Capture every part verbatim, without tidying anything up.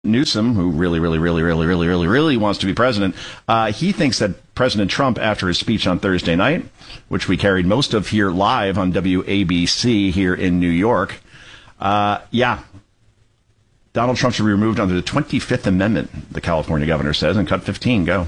Newsom, who really, really, really, really, really, really, really wants to be president, uh, he thinks that President Trump, after his speech on Thursday night, which we carried most of here live on W A B C here in New York, uh, yeah, Donald Trump should be removed under the twenty-fifth Amendment, the California governor says, and cut fifteen. Go.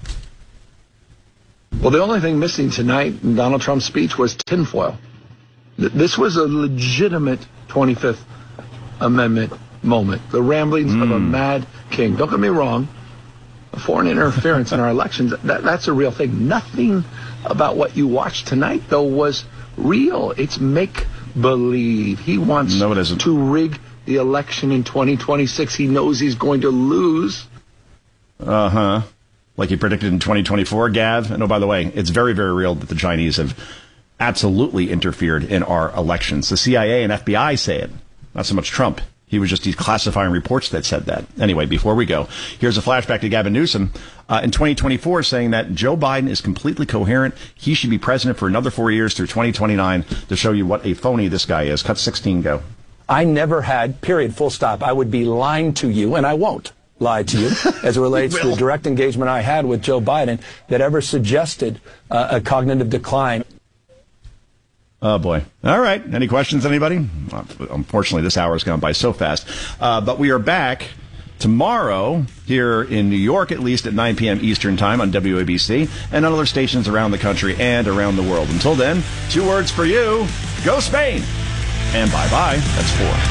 Well, the only thing missing tonight in Donald Trump's speech was tinfoil. This was a legitimate twenty-fifth Amendment moment. The ramblings mm. of a mad king. Don't get me wrong. Foreign interference in our elections, that, that's a real thing. Nothing about what you watched tonight, though, was real. It's make-believe. He wants no, it isn't. to rig the election in twenty twenty-six. He knows he's going to lose. Uh-huh. Like he predicted in twenty twenty-four, Gav. And oh, by the way, it's very, very real that the Chinese have absolutely interfered in our elections. The C I A and F B I say it. Not so much Trump. He was just declassifying reports that said that. Anyway, before we go, here's a flashback to Gavin Newsom uh, in twenty twenty-four saying that Joe Biden is completely coherent. He should be president for another four years through twenty twenty-nine to show you what a phony this guy is. Cut sixteen, go. I never had, period, full stop. I would be lying to you, and I won't lie to you as it relates to the direct engagement I had with Joe Biden that ever suggested uh, a cognitive decline. Oh, boy. All right. Any questions, anybody? Unfortunately, this hour has gone by so fast. Uh, but we are back tomorrow here in New York, at least at nine p.m. Eastern Time on W A B C and on other stations around the country and around the world. Until then, two words for you. Go Spain. And bye-bye. That's four.